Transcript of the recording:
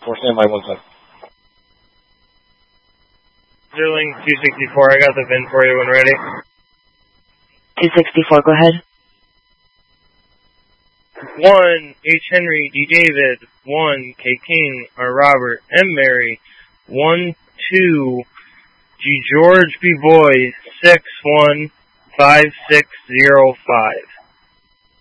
For standby 1 second. Sterling 264, I got the VIN for you when ready. 264, go ahead. 1, H. Henry, D. David, 1, K. King, R. Robert, M. Mary, 1, 2, G. George, B. Boy, 6, 1, 5, 6, 0, 5.